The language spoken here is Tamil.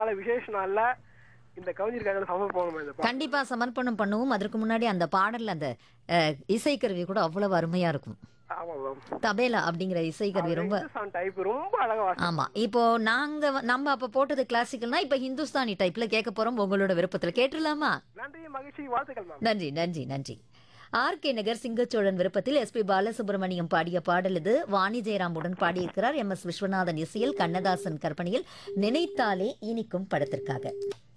நாள் விசேஷ நாள்ல இந்த கவிஞருக்காக சமர்ப்பணம் இந்த பாடல். கண்டிப்பா சமர்ப்பணம் பண்ணுவோம். அதற்கு முன்னாடி அந்த பாடல்ல அந்த இசைக்கருவி கூட அவ்வளவு அருமையா இருக்கும். ஆமா மேம். தபேலா அப்படிங்கிற இசைக்கருவி அவர் ரொம்ப இந்துஸ்தான் டைப் ரொம்ப அழகா ஆமா. வாசிப்பாங்க. இப்போ நம்ம அப்ப போட்டது கிளாசிக்கல்னா, இப்ப ஹிந்துஸ்தானி டைப்ல கேட்க போறோம். உங்களோட விருப்பத்துல கேட்டுடலாமா? நன்றி, மகிழ்ச்சி, வாழ்த்துக்கள் மேம். நன்றி, நன்றி, நன்றி. ஆர்.கே. நகர் சிங்கச்சோழன் விருப்பத்தில் எஸ்.பி. பாலசுப்ரமணியம் பாடிய பாடல் இது. வாணி ஜெயராமுடன் பாடியிருக்கிறார். எம்.எஸ். விஸ்வநாதன் இசையில், கண்ணதாசன் கற்பனையில், நினைத்தாலே இனிக்கும் படத்திற்காக.